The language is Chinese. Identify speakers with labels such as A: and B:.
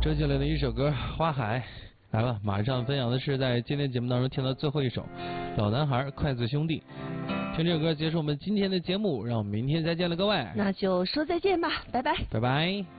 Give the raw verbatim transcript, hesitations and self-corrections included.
A: 周杰伦的一首歌《花海》来了，马上分享的是在今天节目当中听到最后一首《老男孩筷子兄弟》。听这首歌结束我们今天的节目，让我们明天再见了，各位。
B: 那就说再见吧，拜拜，
A: 拜拜。